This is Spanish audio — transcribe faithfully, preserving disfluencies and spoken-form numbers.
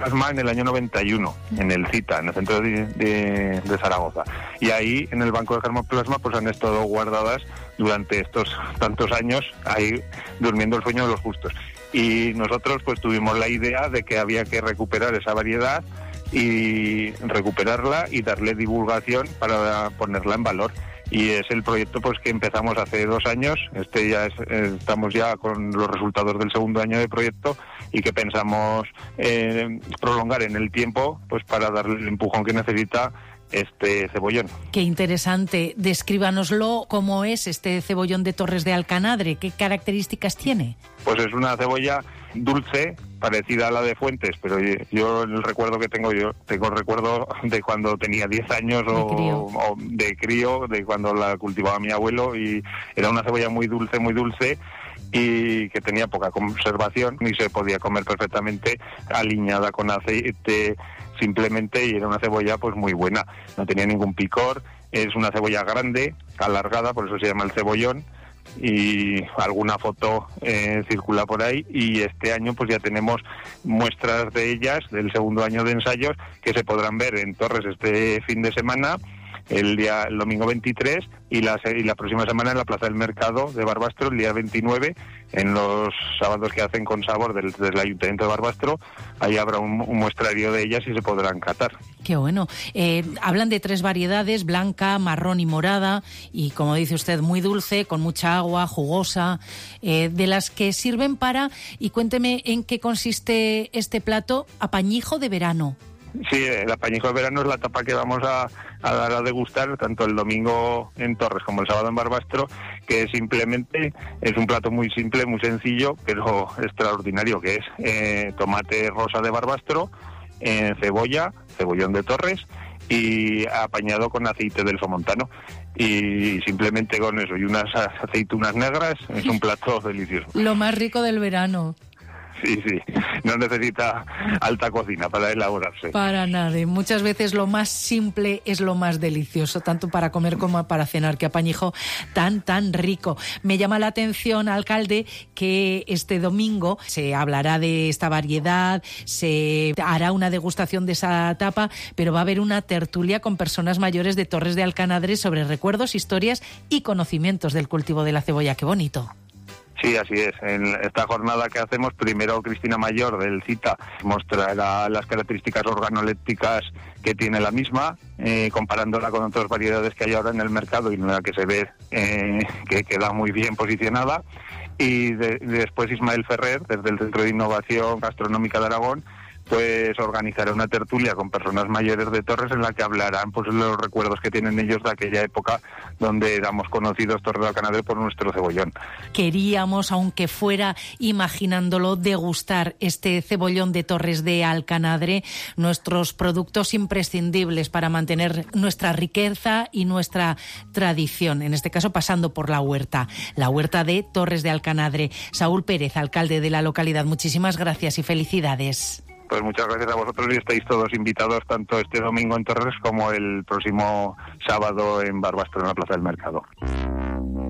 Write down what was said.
Plasma en el año noventa y uno, en el CITA, en el centro de, de, de Zaragoza. Y ahí, en el banco de germoplasma, pues han estado guardadas durante estos tantos años, ahí durmiendo el sueño de los justos. Y nosotros pues tuvimos la idea de que había que recuperar esa variedad y recuperarla y darle divulgación para ponerla en valor. Y es el proyecto pues que empezamos hace dos años. Este ya es, estamos ya con los resultados del segundo año de proyecto y que pensamos eh, prolongar en el tiempo pues para darle el empujón que necesita este cebollón. Qué interesante. Descríbanoslo, cómo es este cebollón de Torres de Alcanadre, qué características tiene. Pues es una cebolla dulce, parecida a la de Fuentes, pero yo el recuerdo que tengo, yo tengo el recuerdo de cuando tenía diez años o de crío. o de crío, de cuando la cultivaba mi abuelo, y era una cebolla muy dulce, muy dulce, y que tenía poca conservación y se podía comer perfectamente aliñada con aceite simplemente, y era una cebolla pues muy buena, no tenía ningún picor, es una cebolla grande, alargada, por eso se llama el cebollón, y alguna foto eh, circula por ahí, y este año pues ya tenemos muestras de ellas del segundo año de ensayos que se podrán ver en Torres este fin de semana, el día el domingo veintitrés, y la, y la próxima semana en la Plaza del Mercado de Barbastro el día veintinueve, en los sábados que hacen con sabor del, del Ayuntamiento de Barbastro. Ahí habrá un, un muestrario de ellas y se podrán catar. Qué bueno. Eh, hablan de tres variedades, blanca, marrón y morada, y como dice usted, muy dulce, con mucha agua, jugosa, eh, de las que sirven para, y cuénteme en qué consiste este plato, apañijo de verano. Sí, el apañijo de verano es la tapa que vamos a, a dar a degustar tanto el domingo en Torres como el sábado en Barbastro, que simplemente es un plato muy simple, muy sencillo, pero extraordinario, que es eh, tomate rosa de Barbastro, eh, cebolla, cebollón de Torres y apañado con aceite del Somontano. Y simplemente con eso y unas aceitunas negras es un plato delicioso. Lo más rico del verano. Sí, sí, no necesita alta cocina para elaborarse. Para nada, y muchas veces lo más simple es lo más delicioso, tanto para comer como para cenar. Qué apañijo tan, tan rico. Me llama la atención, alcalde, que este domingo se hablará de esta variedad, se hará una degustación de esa tapa, pero va a haber una tertulia con personas mayores de Torres de Alcanadre sobre recuerdos, historias y conocimientos del cultivo de la cebolla. Qué bonito. Sí, así es. En esta jornada que hacemos, primero Cristina Mayor del CITA mostrará las características organolépticas que tiene la misma, eh, comparándola con otras variedades que hay ahora en el mercado y en la que se ve eh, que queda muy bien posicionada. Y de, después Ismael Ferrer, desde el Centro de Innovación Gastronómica de Aragón, pues organizará una tertulia con personas mayores de Torres en la que hablarán pues los recuerdos que tienen ellos de aquella época donde éramos conocidos Torres de Alcanadre por nuestro cebollón. Queríamos, aunque fuera imaginándolo, degustar este cebollón de Torres de Alcanadre, nuestros productos imprescindibles para mantener nuestra riqueza y nuestra tradición, en este caso pasando por la huerta, la huerta de Torres de Alcanadre. Saúl Pérez, alcalde de la localidad, muchísimas gracias y felicidades. Pues muchas gracias a vosotros y estáis todos invitados tanto este domingo en Torres como el próximo sábado en Barbastro en la Plaza del Mercado.